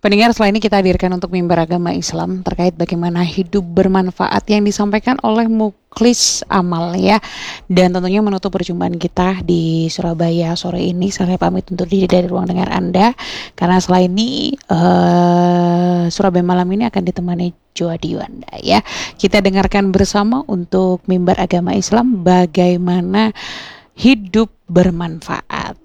Pendengar, setelah ini kita hadirkan untuk mimbar agama Islam terkait bagaimana hidup bermanfaat yang disampaikan oleh Muklis Amal ya. Dan tentunya menutup perjumpaan kita di Surabaya sore ini, saya pamit undur diri dari ruang dengar Anda. Karena setelah ini Surabaya malam ini akan ditemani Joa Diwando ya. Kita dengarkan bersama untuk mimbar agama Islam bagaimana hidup bermanfaat.